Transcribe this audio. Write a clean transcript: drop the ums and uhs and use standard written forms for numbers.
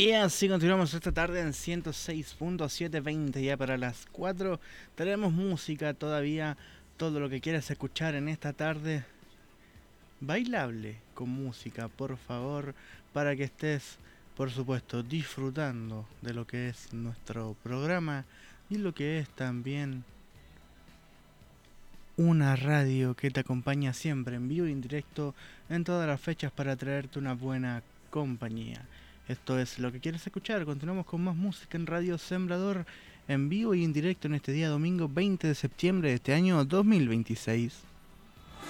Y así continuamos esta tarde en 106.720, ya para las 4. Tenemos música todavía, todo lo que quieras escuchar en esta tarde. Bailable con música, por favor, para que estés, por supuesto, disfrutando de lo que es nuestro programa y lo que es también una radio que te acompaña siempre en vivo y en directo en todas las fechas para traerte una buena compañía. Esto es lo que quieres escuchar. Continuamos con más música en Radio Sembrador en vivo y en directo en este día domingo 20 de septiembre de este año 2026.